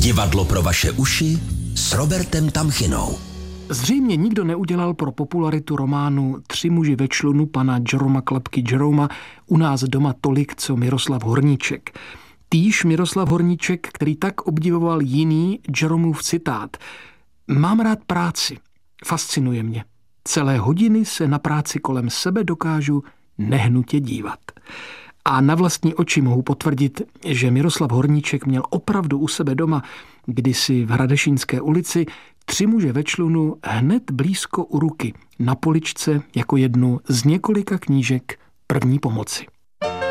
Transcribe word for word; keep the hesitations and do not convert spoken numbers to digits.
Divadlo pro vaše uši s Robertem Tamchinou. Zřejmě nikdo neudělal pro popularitu románu Tři muži ve člunu pana Jeroma Klapky Jeroma u nás doma tolik, co Miroslav Horníček. Týž Miroslav Horníček, který tak obdivoval jiný Jeromův citát. Mám rád práci, fascinuje mě. Celé hodiny se na práci kolem sebe dokážu nehnutě dívat. A na vlastní oči mohu potvrdit, že Miroslav Horníček měl opravdu u sebe doma, kdysi v Hradešínské ulici, Tři muže ve člunu hned blízko u ruky, na poličce jako jednu z několika knížek první pomoci.